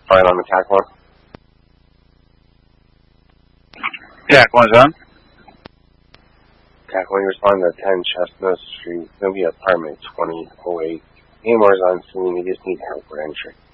Fine on the TAC one? TAC one's on. TAC one, you respond to 10 Chestnut Street, maybe apartment 2008. Amor's on scene, we just need help for entry.